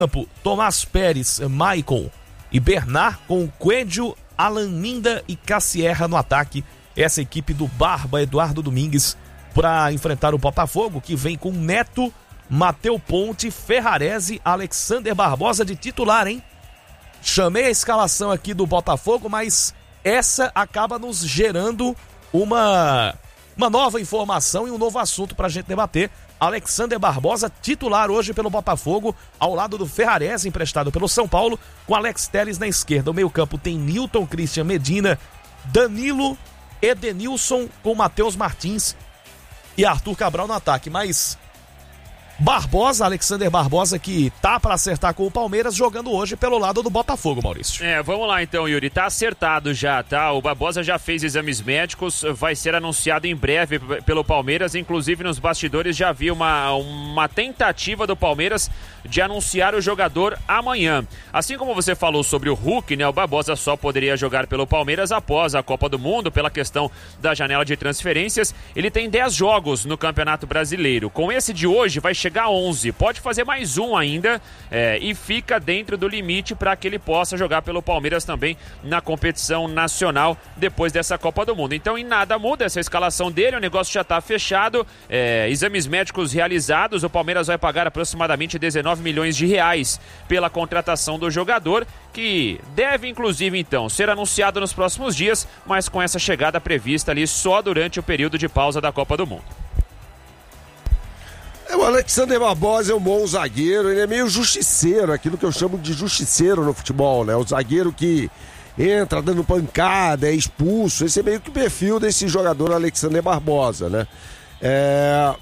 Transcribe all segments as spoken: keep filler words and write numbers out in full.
campo, Tomás Pérez, Maicon e Bernard, com Coelho, Alan Minda e Cassierra no ataque. Essa equipe do Barba Eduardo Domingues para enfrentar o Botafogo, que vem com Neto, Mateu Ponte, Ferrarese, Alexander Barbosa de titular, hein? Chamei a escalação aqui do Botafogo, mas essa acaba nos gerando uma, uma nova informação e um novo assunto pra gente debater. Alexander Barbosa, titular hoje pelo Botafogo, ao lado do Ferrarese, emprestado pelo São Paulo, com Alex Telles na esquerda. O meio-campo tem Nilton, Christian Medina, Danilo, Edenilson, com Matheus Martins e Arthur Cabral no ataque. Mas Barbosa, Alexander Barbosa, que tá para acertar com o Palmeiras, jogando hoje pelo lado do Botafogo, Maurício. É, vamos lá então, Yuri, tá acertado já, tá? O Barbosa já fez exames médicos, vai ser anunciado em breve pelo Palmeiras, inclusive nos bastidores já havia uma, uma tentativa do Palmeiras de anunciar o jogador amanhã. Assim como você falou sobre o Hulk, né, o Barbosa só poderia jogar pelo Palmeiras após a Copa do Mundo, pela questão da janela de transferências. Ele tem dez jogos no Campeonato Brasileiro, com esse de hoje vai chegar a onze, pode fazer mais um ainda, é, e fica dentro do limite para que ele possa jogar pelo Palmeiras também na competição nacional depois dessa Copa do Mundo. Então em nada muda essa escalação dele, o negócio já está fechado, é, exames médicos realizados, o Palmeiras vai pagar aproximadamente dezenove milhões de reais pela contratação do jogador, que deve inclusive então ser anunciado nos próximos dias, mas com essa chegada prevista ali só durante o período de pausa da Copa do Mundo. O Alexander Barbosa é um bom zagueiro, ele é meio justiceiro, aquilo que eu chamo de justiceiro no futebol, né? O zagueiro que entra dando pancada, é expulso, esse é meio que o perfil desse jogador Alexander Barbosa, né? É...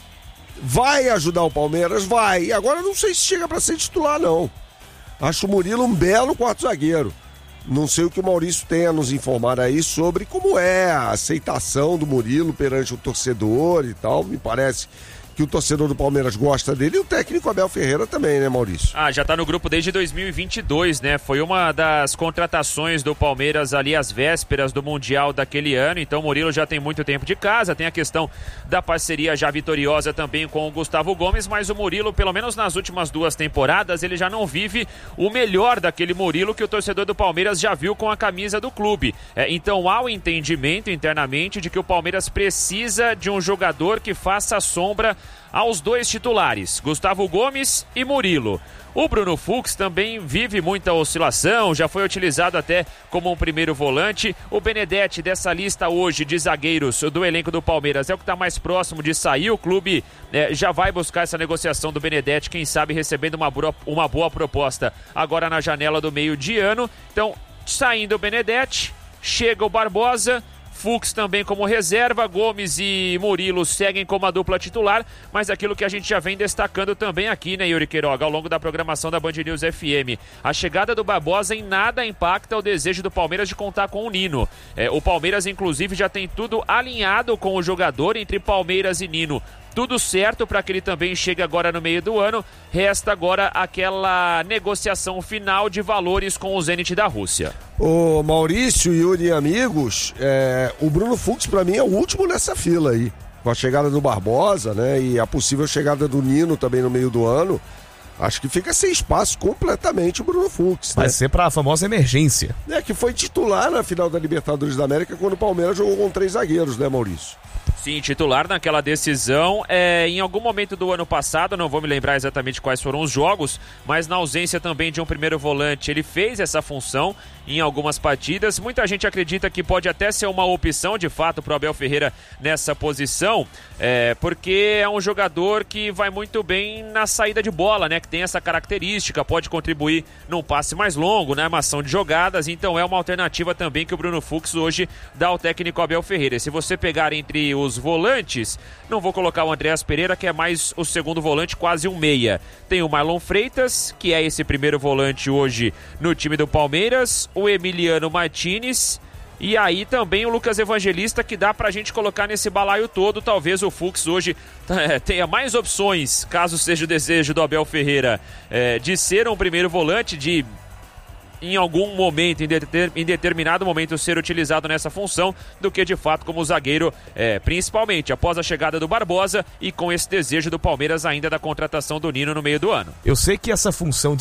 Vai ajudar o Palmeiras? Vai. Agora não sei se chega para ser titular, não. Acho o Murilo um belo quarto zagueiro. Não sei o que o Maurício tem a nos informar aí sobre como é a aceitação do Murilo perante o torcedor e tal, me parece que o torcedor do Palmeiras gosta dele, e o técnico Abel Ferreira também, né, Maurício? Ah, já tá no grupo desde dois mil e vinte e dois, né? Foi uma das contratações do Palmeiras ali às vésperas do Mundial daquele ano, então o Murilo já tem muito tempo de casa, tem a questão da parceria já vitoriosa também com o Gustavo Gomes, mas o Murilo, pelo menos nas últimas duas temporadas, ele já não vive o melhor daquele Murilo que o torcedor do Palmeiras já viu com a camisa do clube. É, então há o entendimento internamente de que o Palmeiras precisa de um jogador que faça sombra aos dois titulares, Gustavo Gomes e Murilo. O Bruno Fux também vive muita oscilação, já foi utilizado até como um primeiro volante. O Benedetti, dessa lista hoje de zagueiros do elenco do Palmeiras, é o que está mais próximo de sair. O clube é, já vai buscar essa negociação do Benedetti, quem sabe recebendo uma, uma boa proposta agora na janela do meio de ano. Então, saindo o Benedetti, chega o Barbosa, Fux também como reserva, Gomes e Murilo seguem como a dupla titular, mas aquilo que a gente já vem destacando também aqui, né, Yuri Queiroga, ao longo da programação da Band News F M. A chegada do Barbosa em nada impacta o desejo do Palmeiras de contar com o Nino. É, o Palmeiras, inclusive, já tem tudo alinhado com o jogador, entre Palmeiras e Nino. Tudo certo para que ele também chegue agora no meio do ano. Resta agora aquela negociação final de valores com o Zenit da Rússia. Ô Maurício, Yuri e amigos, é, o Bruno Fux para mim é o último nessa fila aí. Com a chegada do Barbosa, né, e a possível chegada do Nino também no meio do ano, acho que fica sem espaço completamente o Bruno Fux. Vai né? ser para a famosa emergência. É, que foi titular na final da Libertadores da América quando o Palmeiras jogou com três zagueiros, né, Maurício? Sim, titular naquela decisão. É, em algum momento do ano passado, não vou me lembrar exatamente quais foram os jogos, mas na ausência também de um primeiro volante, ele fez essa função em algumas partidas. Muita gente acredita que pode até ser uma opção, de fato, para o Abel Ferreira nessa posição, é, porque é um jogador que vai muito bem na saída de bola, né? Que tem essa característica, pode contribuir num passe mais longo, na armação de jogadas, então é uma alternativa também que o Bruno Fux hoje dá ao técnico Abel Ferreira. E se você pegar entre os volantes, não vou colocar o Andreas Pereira, que é mais o segundo volante, quase um meia. Tem o Marlon Freitas, que é esse primeiro volante hoje no time do Palmeiras, o Emiliano Martinez, e aí também o Lucas Evangelista, que dá pra gente colocar nesse balaio todo. Talvez o Fux hoje é, tenha mais opções, caso seja o desejo do Abel Ferreira, é, de ser um primeiro volante, de em algum momento, em, deter, em determinado momento, ser utilizado nessa função, do que de fato como zagueiro, é, principalmente após a chegada do Barbosa e com esse desejo do Palmeiras ainda da contratação do Nino no meio do ano. Eu sei que essa função de